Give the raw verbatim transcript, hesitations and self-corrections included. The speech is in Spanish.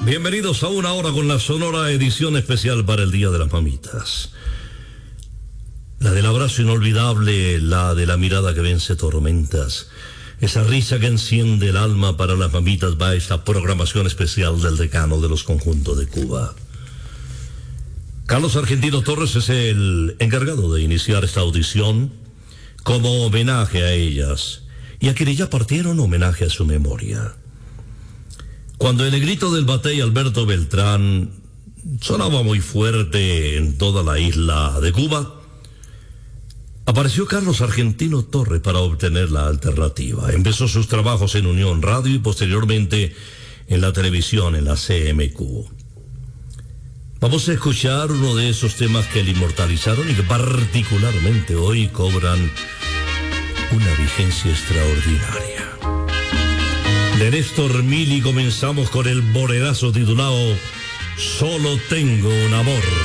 Bienvenidos a Una Hora con la Sonora, edición especial para el Día de las Mamitas. La del abrazo inolvidable, la de la mirada que vence tormentas, esa risa que enciende el alma para las mamitas, va a esta programación especial del decano de los conjuntos de Cuba. Carlos Argentino Torres es el encargado de iniciar esta audición como homenaje a ellas y a quienes ya partieron, homenaje a su memoria. Cuando el negrito del batey Alberto Beltrán sonaba muy fuerte en toda la isla de Cuba, apareció Carlos Argentino Torres para obtener la alternativa. Empezó sus trabajos en Unión Radio y posteriormente en la televisión, en la C M Q. Vamos a escuchar uno de esos temas que le inmortalizaron y que particularmente hoy cobran una vigencia extraordinaria. De Néstor Mili comenzamos con el boledazo titulado Solo tengo un amor.